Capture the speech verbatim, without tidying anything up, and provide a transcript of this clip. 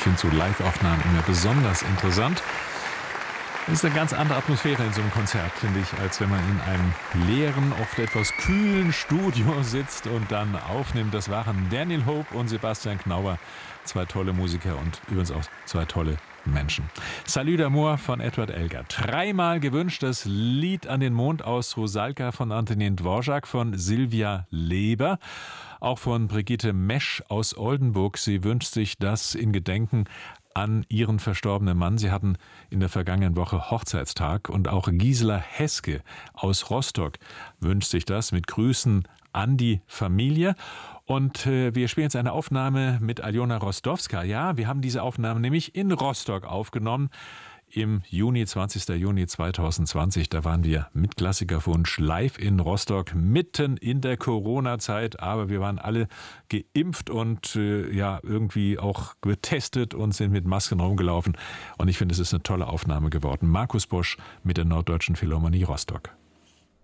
finde so Live-Aufnahmen immer besonders interessant. Es ist eine ganz andere Atmosphäre in so einem Konzert, finde ich, als wenn man in einem leeren, oft etwas kühlen Studio sitzt und dann aufnimmt. Das waren Daniel Hope und Sebastian Knauer, zwei tolle Musiker und übrigens auch zwei tolle Menschen. Salut d'amour von Edward Elgar. Dreimal gewünscht das Lied an den Mond aus Rusalka von Antonin Dvorak, von Silvia Leber, auch von Brigitte Mesch aus Oldenburg. Sie wünscht sich das in Gedenken an ihren verstorbenen Mann. Sie hatten in der vergangenen Woche Hochzeitstag, und auch Gisela Heske aus Rostock wünscht sich das, mit Grüßen an die Familie. Und äh, wir spielen jetzt eine Aufnahme mit Aljona Rostowska. Ja, wir haben diese Aufnahme nämlich in Rostock aufgenommen. Im Juni, zwanzigsten Juni zweitausendzwanzig, da waren wir mit Klassikerwunsch live in Rostock, mitten in der Corona-Zeit, aber wir waren alle geimpft und äh, ja irgendwie auch getestet und sind mit Masken rumgelaufen. Und ich finde, es ist eine tolle Aufnahme geworden. Markus Bosch mit der Norddeutschen Philharmonie Rostock.